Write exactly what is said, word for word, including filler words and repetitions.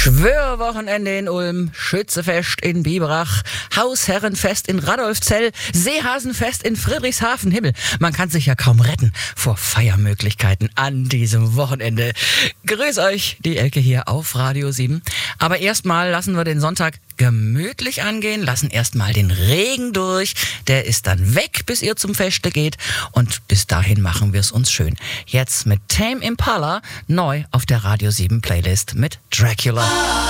Schwörwochenende in Ulm, Schützefest in Biberach, Hausherrenfest in Radolfzell, Seehasenfest in Friedrichshafen. Himmel, man kann sich ja kaum retten vor Feiermöglichkeiten an diesem Wochenende. Grüß euch, die Elke hier auf Radio sieben. Aber erstmal lassen wir den Sonntag gemütlich angehen, lassen erstmal den Regen durch. Der ist dann weg, bis ihr zum Feste geht. Und bis dahin machen wir es uns schön. Jetzt mit Tame Impala, neu auf der Radio sieben Playlist mit Dracula.